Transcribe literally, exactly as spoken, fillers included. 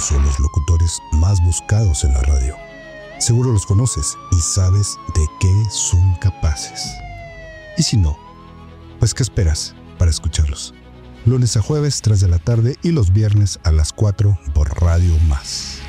Ellos son los locutores más buscados en la radio. Seguro los conoces y sabes de qué son capaces. Y si no, pues ¿qué esperas para escucharlos? Lunes a jueves, tres de la tarde y los viernes a las cuatro por Radio Más.